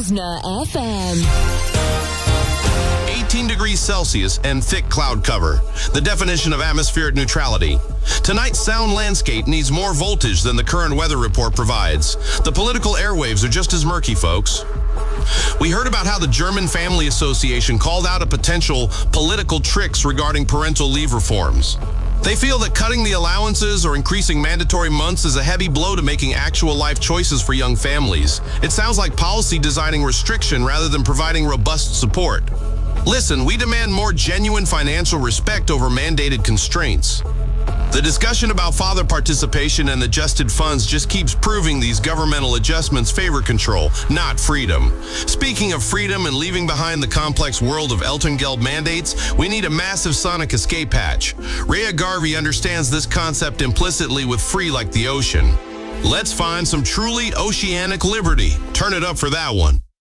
Pilsner FM. 18 degrees Celsius and thick cloud cover. The definition of atmospheric neutrality. Tonight's sound landscape needs more voltage than the current weather report provides. The political airwaves are just as murky, folks. We heard about how the German Family Association called out a potential political tricks regarding parental leave reforms. They feel that cutting the allowances or increasing mandatory months is a heavy blow to making actual life choices for young families. It sounds like policy designing restriction rather than providing robust support. Listen, we demand more genuine financial respect over mandated constraints. The discussion about father participation and adjusted funds just keeps proving these governmental adjustments favor control, not freedom. Speaking of freedom and leaving behind the complex world of Elterngeld mandates, we need a massive sonic escape hatch. Rhea Garvey understands this concept implicitly with free like the ocean. Let's find some truly oceanic liberty. Turn it up for that one.